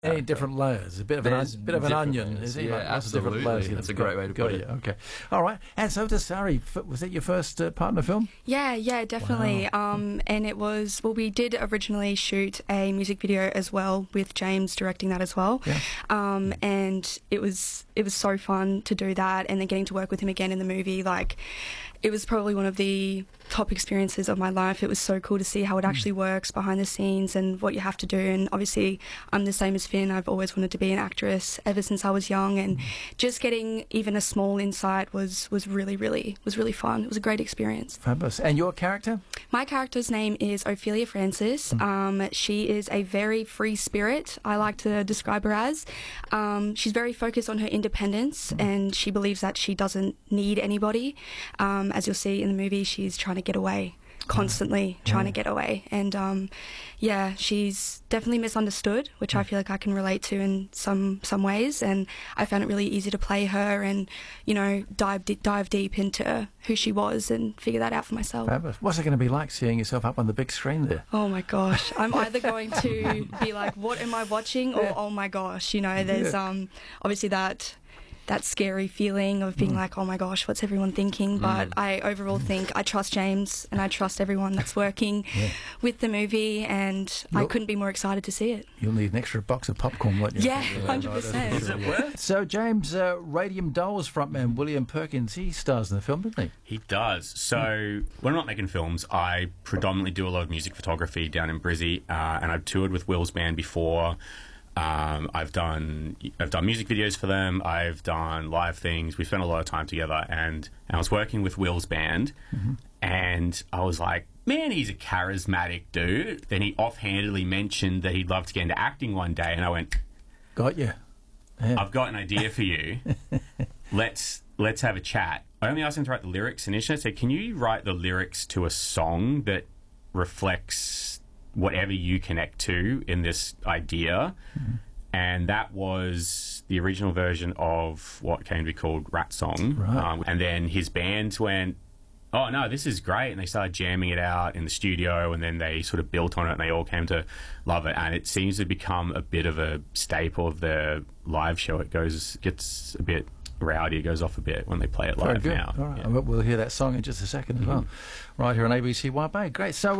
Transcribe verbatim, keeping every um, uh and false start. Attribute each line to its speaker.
Speaker 1: Any different layers, a bit of
Speaker 2: There's
Speaker 1: an bit of an onion,
Speaker 2: different
Speaker 1: is
Speaker 2: layers,
Speaker 1: it?
Speaker 2: yeah,
Speaker 1: Like lots of different
Speaker 2: absolutely.
Speaker 1: layers.
Speaker 2: That's a great way to
Speaker 1: Got
Speaker 2: put
Speaker 1: you.
Speaker 2: it.
Speaker 1: Okay, all right. And so, Dasari, f- was it your first uh, partner film?
Speaker 3: Yeah, yeah, definitely.
Speaker 1: Wow.
Speaker 3: Um, and it was, well, we did originally shoot a music video as well, with James directing that as well.
Speaker 1: Yeah.
Speaker 3: Um, and it was it was so fun to do that, and then getting to work with him again in the movie. Like, it was probably one of the top experiences of my life. It was so cool to see how it actually works behind the scenes and what you have to do. And obviously, I'm the same as Finn. I've always wanted to be an actress ever since I was young, and just getting even a small insight was was really, really was really fun. It was a great experience.
Speaker 1: Fabulous. And your character?
Speaker 3: My character's name is Ophelia Francis. Um, she is a very free spirit, I like to describe her as. Um, she's very focused on her independence, and she believes that she doesn't need anybody. Um, as you'll see in the movie, she's trying to get away, constantly trying to get away. And um, yeah, she's definitely misunderstood, which I feel like I can relate to in some some ways. And I found it really easy to play her and, you know, dive di- dive deep into who she was and figure that out for myself.
Speaker 1: Fabulous. What's it going to be like seeing yourself up on the big screen there?
Speaker 3: Oh my gosh, I'm either going to be like, what am I watching, or oh my gosh, you know, there's
Speaker 1: Yeah.
Speaker 3: um obviously that that scary feeling of being like, oh my gosh, what's everyone thinking? But I overall think I trust James, and I trust everyone that's working with the movie, and I
Speaker 1: You'll-
Speaker 3: couldn't be more excited to see it.
Speaker 1: You'll need an extra box of popcorn, won't you?
Speaker 3: Yeah, one hundred percent.
Speaker 2: Is it worth?
Speaker 1: So, James, uh, Radium Dolls frontman William Perkins, he stars in the film, doesn't he?
Speaker 4: He does. So when I'm not making films, I predominantly do a lot of music photography down in Brizzy, uh, and I've toured with Will's band before. Um, I've done I've done music videos for them. I've done live things. We spent a lot of time together, and, and I was working with Will's band, and I was like, man, he's a charismatic dude. Then he offhandedly mentioned that he'd love to get into acting one day, and I went,
Speaker 1: Got you. Yeah.
Speaker 4: I've got an idea for you. let's let's have a chat. I only asked him to write the lyrics initially. I said, can you write the lyrics to a song that reflects whatever you connect to in this idea? Mm-hmm. And that was the original version of what came to be called Rat Song.
Speaker 1: Right.
Speaker 4: Um, and then his band went, oh no, this is great, and they started jamming it out in the studio, and then they sort of built on it, and they all came to love it. And it seems to become a bit of a staple of the live show. It goes gets a bit rowdy, it goes off a bit when they play it
Speaker 1: Very
Speaker 4: live
Speaker 1: good.
Speaker 4: now.
Speaker 1: All right.
Speaker 4: Yeah.
Speaker 1: We'll hear that song in just a second as well, right here on A B C White Bay. Great. So.